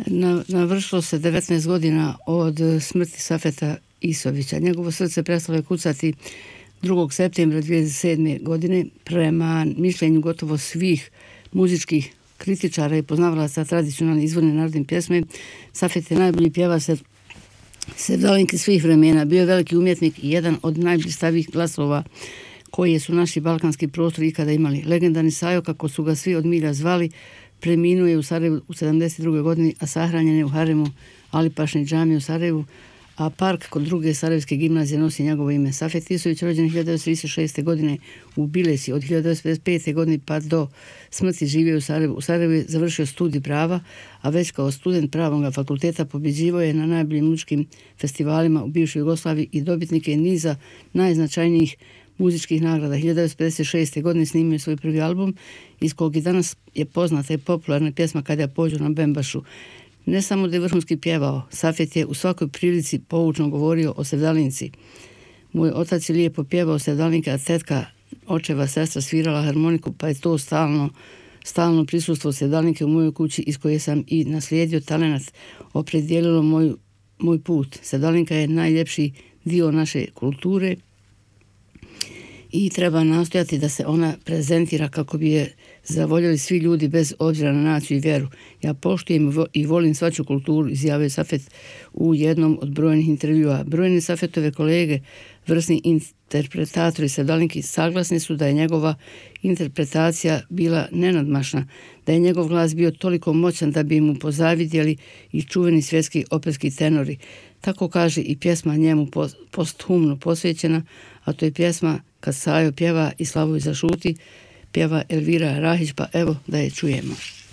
Navršilo se 19 godina od smrti Safeta Isovića. Njegovo srce prestalo je kucati 2. septembra 2007. godine. Prema mišljenju gotovo svih muzičkih kritičara i poznavalaca tradicionalne izvorne narodne pjesme, Safet je najbolji pjevač sevdalinki svih vremena. Bio je veliki umjetnik i jedan od najblistavijih glasova koje su naši balkanski prostori ikada imali. Legendarni Sajo, kako su ga svi od milja zvali, preminuo je u Sarajevu u 72. godini, a sahranjen je u haremu Alipašne džamije u Sarajevu, a park kod druge sarajevske gimnazije nosi njegovo ime. Safet Isović, rođen 1936. godine u Bilesi, od 1955. godine pa do smrti živio u Sarajevu. U Sarajevu je završio studij prava, a već kao student pravnog fakulteta pobjeđivao je na najboljim muzičkim festivalima u bivšoj Jugoslaviji i dobitnik je niza najznačajnijih muzičkih nagrada. 1956. godine snimio je svoj prvi album, iz kog i danas je poznata i popularna pjesma Kad ja pođu na Bembašu. Ne samo da je vrhunski pjevao, Safet je u svakoj prilici poučno govorio o sevdalinci. Moj otac je lijepo pjevao sevdalinke, a tetka, očeva sestra svirala harmoniku, pa je to stalno prisustvo sevdalinke u mojoj kući, iz koje sam i naslijedio talenat, opredijelilo moj put. Sevdalinka je najljepši dio naše kulture i treba nastojati da se ona prezentira kako bi je zavoljeli svi ljudi bez obzira na naciju i vjeru. Ja poštujem i volim svaču kulturu, izjavio Safet u jednom od brojnih intervjua. Brojni Safetove kolege, vrsni interpretatori sevdalinki, saglasni su da je njegova interpretacija bila nenadmašna, da je njegov glas bio toliko moćan da bi mu pozavidjeli i čuveni svjetski operski tenori. Tako kaže i pjesma njemu posthumno posvećena, a to je pjesma Kad Sajo pjeva i Slavoj zašuti, pjeva Elvira Rahić, pa evo da je čujemo.